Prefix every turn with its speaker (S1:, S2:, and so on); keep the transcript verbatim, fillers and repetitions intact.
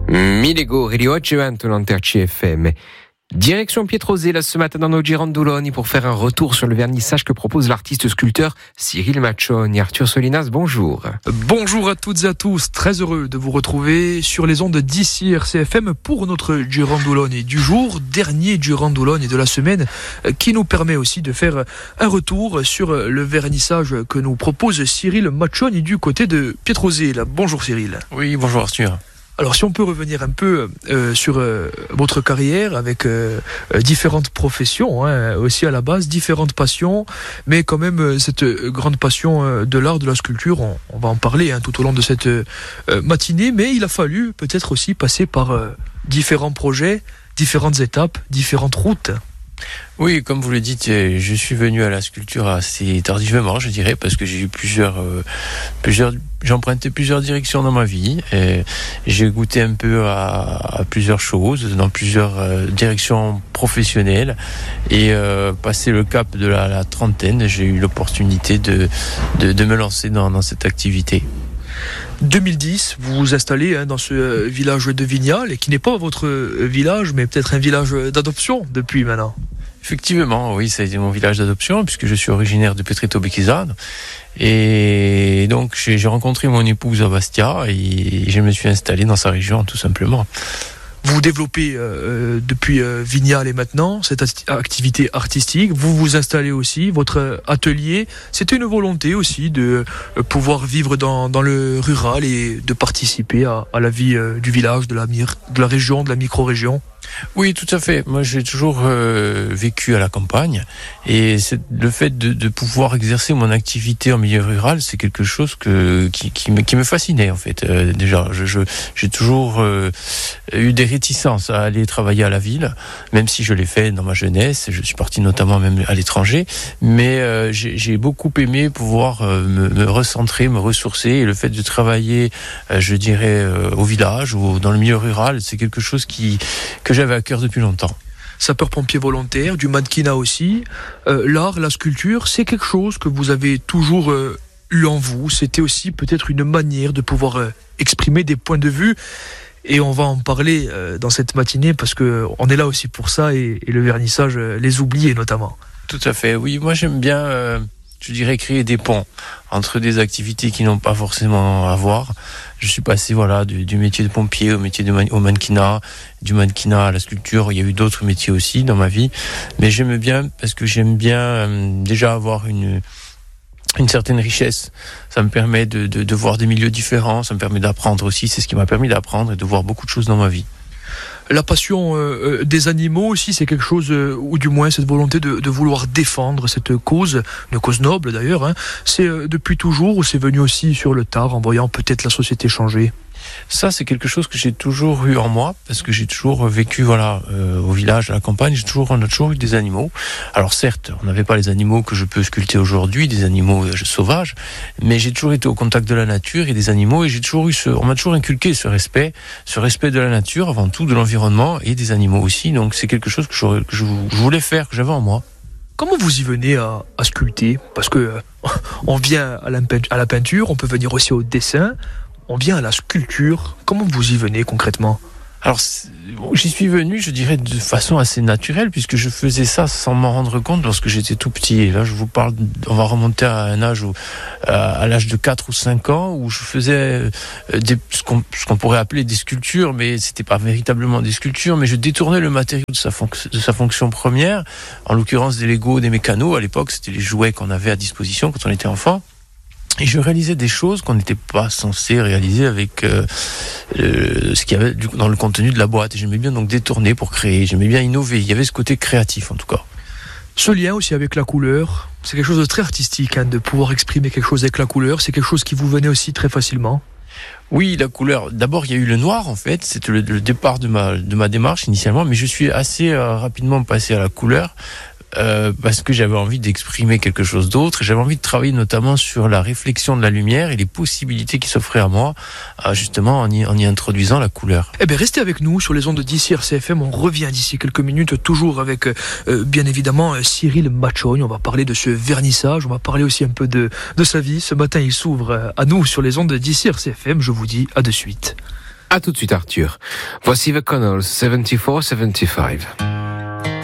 S1: Milego, Radio Antonante C F M. Direction Pietrosella ce matin dans nos Girandoloni pour faire un retour sur le vernissage que propose l'artiste sculpteur Cyril Machoni. Arthur Solinas, bonjour.
S2: Bonjour à toutes et à tous, très heureux de vous retrouver sur les ondes d'ici R C F M pour notre Girandoloni du jour, dernier Girandoloni de la semaine, qui nous permet aussi de faire un retour sur le vernissage que nous propose Cyril Machoni du côté de Pietrosella. Bonjour Cyril.
S3: Oui, bonjour Arthur.
S2: Alors si on peut revenir un peu euh, sur euh, votre carrière avec euh, différentes professions, hein, aussi à la base, différentes passions, mais quand même euh, cette grande passion euh, de l'art, de la sculpture, on, on va en parler hein, tout au long de cette euh, matinée, mais il a fallu peut-être aussi passer par euh, différents projets, différentes étapes, différentes routes.
S3: Oui, comme vous le dites, je suis venu à la sculpture assez tardivement, je dirais, parce que j'ai eu plusieurs, euh, plusieurs, j'ai emprunté plusieurs directions dans ma vie. Et j'ai goûté un peu à, à plusieurs choses, dans plusieurs euh, directions professionnelles. Et euh, passé le cap de la, la trentaine, j'ai eu l'opportunité de, de, de me lancer dans, dans cette activité.
S2: deux mille dix, vous vous installez hein, dans ce village de Vignal, et qui n'est pas votre village, mais peut-être un village d'adoption depuis maintenant.
S3: Effectivement, oui, ça a été mon village d'adoption, puisque je suis originaire de Petreto-Becchizzano. Et donc, j'ai, j'ai rencontré mon épouse à Bastia, et je me suis installé dans sa région, tout simplement.
S2: Vous développez euh, depuis euh, Vignal et maintenant cette activité artistique. Vous vous installez aussi, votre atelier. C'était une volonté aussi de euh, pouvoir vivre dans, dans le rural et de participer à, à la vie euh, du village, de la, de la région, de la micro-région.
S3: Oui, tout à fait. Moi, j'ai toujours euh, vécu à la campagne, et c'est, le fait de, de pouvoir exercer mon activité en milieu rural, c'est quelque chose que qui, qui, me, qui me fascinait en fait. Euh, déjà, je, je, j'ai toujours euh, eu des réticences à aller travailler à la ville, même si je l'ai fait dans ma jeunesse. Je suis parti notamment même à l'étranger, mais euh, j'ai, j'ai beaucoup aimé pouvoir euh, me, me recentrer, me ressourcer, et le fait de travailler, euh, je dirais, euh, au village ou dans le milieu rural, c'est quelque chose qui que j'avais à cœur depuis longtemps.
S2: Sapeur-pompier volontaire, du mannequinat aussi. Euh, l'art, la sculpture, c'est quelque chose que vous avez toujours euh, eu en vous. C'était aussi peut-être une manière de pouvoir euh, exprimer des points de vue. Et on va en parler euh, dans cette matinée parce qu'on est là aussi pour ça, et, et le vernissage, euh, les oubliés notamment.
S3: Tout à fait, oui. Moi, j'aime bien, euh, je dirais, créer des ponts entre des activités qui n'ont pas forcément à voir. Je suis passé voilà, du, du métier de pompier au métier de man- au mannequinat, du mannequinat à la sculpture. Il y a eu d'autres métiers aussi dans ma vie. Mais j'aime bien, parce que j'aime bien euh, déjà avoir une, une certaine richesse. Ça me permet de, de, de voir des milieux différents, ça me permet d'apprendre aussi. C'est ce qui m'a permis d'apprendre et de voir beaucoup de choses dans ma vie.
S2: La passion euh, des animaux aussi, c'est quelque chose, euh, ou du moins cette volonté de, de vouloir défendre cette cause, une cause noble d'ailleurs, hein. C'est euh, depuis toujours, ou c'est venu aussi sur le tard en voyant peut-être la société changer?
S3: Ça, c'est quelque chose que j'ai toujours eu en moi, parce que j'ai toujours vécu voilà, euh, au village, à la campagne. J'ai toujours, on a toujours eu des animaux. Alors certes, on n'avait pas les animaux que je peux sculpter aujourd'hui, des animaux euh, sauvages, mais j'ai toujours été au contact de la nature et des animaux, et j'ai toujours eu ce, on m'a toujours inculqué ce respect, ce respect de la nature avant tout, de l'environnement et des animaux aussi. Donc c'est quelque chose que, que je, je voulais faire, que j'avais en moi.
S2: Comment vous y venez à, à sculpter? Parce que euh, on vient à la, à la peinture, on peut venir aussi au dessin. On vient à la sculpture. Comment vous y venez concrètement?
S3: Alors, bon, j'y suis venu, je dirais, de façon assez naturelle, puisque je faisais ça sans m'en rendre compte lorsque j'étais tout petit. Et là, je vous parle, on va remonter à un âge où, à l'âge de quatre ou cinq ans, où je faisais des, ce, qu'on, ce qu'on pourrait appeler des sculptures, mais c'était pas véritablement des sculptures, mais je détournais le matériau de sa, fonc- de sa fonction première, en l'occurrence des Legos, des mécanos. À l'époque, c'était les jouets qu'on avait à disposition quand on était enfant. Et je réalisais des choses qu'on n'était pas censé réaliser avec euh, euh, ce qu'il y avait du, dans le contenu de la boîte. Et j'aimais bien donc détourner pour créer, j'aimais bien innover. Il y avait ce côté créatif en tout cas.
S2: Ce lien aussi avec la couleur, c'est quelque chose de très artistique, hein, de pouvoir exprimer quelque chose avec la couleur. C'est quelque chose qui vous venait aussi très facilement.
S3: Oui, la couleur. D'abord, il y a eu le noir, en fait. C'était le, le départ de ma, de ma démarche initialement. Mais je suis assez euh, rapidement passé à la couleur. Euh, parce que j'avais envie d'exprimer quelque chose d'autre. J'avais envie de travailler notamment sur la réflexion de la lumière et les possibilités qui s'offraient à moi, euh, justement en y, en y introduisant la couleur.
S2: Eh bien, restez avec nous sur les ondes d'ici R C F M. On revient d'ici quelques minutes, toujours avec, euh, bien évidemment, Cyril Machoni. On va parler de ce vernissage. On va parler aussi un peu de, de sa vie. Ce matin, il s'ouvre à nous sur les ondes d'ici R C F M. Je vous dis à de suite.
S1: À tout de suite Arthur. Voici The Connells, soixante-quatre soixante-quinze.